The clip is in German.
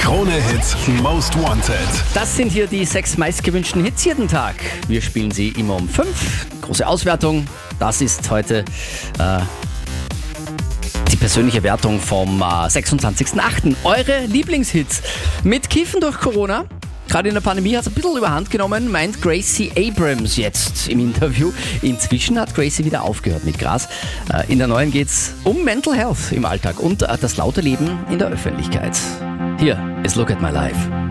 Krone-Hit Most Wanted. Das sind hier die 6 meistgewünschten Hits jeden Tag. Wir spielen sie immer um 5. Große Auswertung. Das ist heute die persönliche Wertung vom 26.08. Eure Lieblingshits. Mit Kiffen durch Corona. Gerade in der Pandemie hat es ein bisschen überhand genommen, meint Gracie Abrams jetzt im Interview. Inzwischen hat Gracie wieder aufgehört mit Gras. In der neuen geht es um Mental Health im Alltag und das laute Leben in der Öffentlichkeit. Hier ist Look at My Life.